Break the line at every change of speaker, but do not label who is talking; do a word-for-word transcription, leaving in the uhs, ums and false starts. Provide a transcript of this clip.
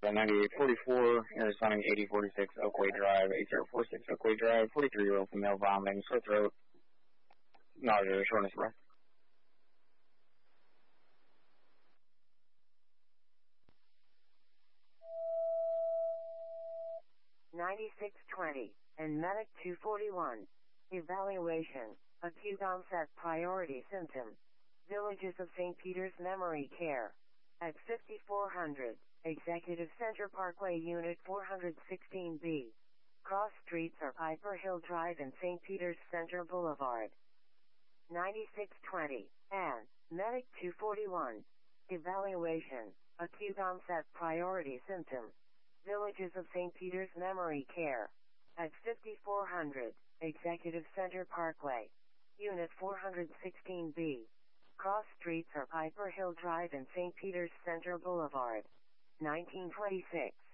ninety-eight forty-four, responding eighty forty-six Oakway Drive, eight zero four six Oakway Drive, forty-three-year-old female vomiting, sore throat, nausea, shortness of breath.
ninety-six twenty, and Medic two forty-one. Evaluation, acute onset priority symptom. Villages of Saint Peter's Memory Care. At fifty-four hundred, Executive Center Parkway Unit four sixteen B. Cross streets are Piper Hill Drive and Saint Peter's Center Boulevard. ninety-six twenty, and Medic two forty-one. Evaluation, acute onset priority symptom. Villages of Saint Peter's Memory Care. At fifty-four hundred, Executive Center Parkway. Unit four sixteen B. Cross streets are Piper Hill Drive and Saint Peter's Center Boulevard. nineteen twenty-six.